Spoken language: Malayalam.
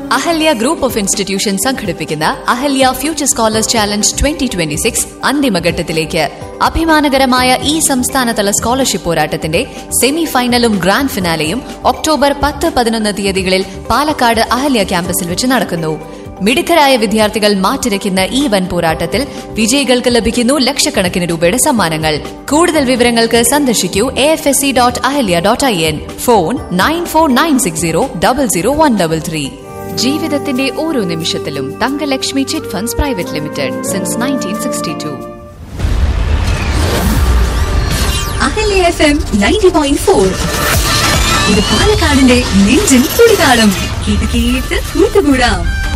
അഹല്യ ഗ്രൂപ്പ് ഓഫ് ഇൻസ്റ്റിറ്റ്യൂഷൻ സംഘടിപ്പിക്കുന്ന അഹല്യ ഫ്യൂച്ചർ സ്കോളേഴ്സ് ചാലഞ്ച് 2026 അന്തിമഘട്ടത്തിലേക്ക്. അഭിമാനകരമായ ഈ സംസ്ഥാനതല സ്കോളർഷിപ്പ് പോരാട്ടത്തിന്റെ സെമി ഫൈനലും ഗ്രാൻഡ് ഫിനാലെയും ഒക്ടോബർ 10-11 തീയതികളിൽ പാലക്കാട് അഹല്യ ക്യാമ്പസിൽ വെച്ച് നടക്കുന്നു. മിടുക്കരായ വിദ്യാർത്ഥികൾ മാറ്റിരയ്ക്കുന്ന ഈ വൻ പോരാട്ടത്തിൽ വിജയികൾക്ക് ലഭിക്കുന്നു ലക്ഷക്കണക്കിന് രൂപയുടെ സമ്മാനങ്ങൾ. കൂടുതൽ വിവരങ്ങൾക്ക് സന്ദർശിക്കൂ afsc.ahilya.in. ഫോൺ 9496000133. ജീവിതത്തിന്റെ ഓരോ നിമിഷത്തിലും Thankalakshmi chit funds private limited since 1962. Ahalya FM 90.4. ഇത് പാലക്കാടിന്റെ നെഞ്ചിൻ തുടിതാളം. കേട്ട് കൂട്ടുകൂടാം.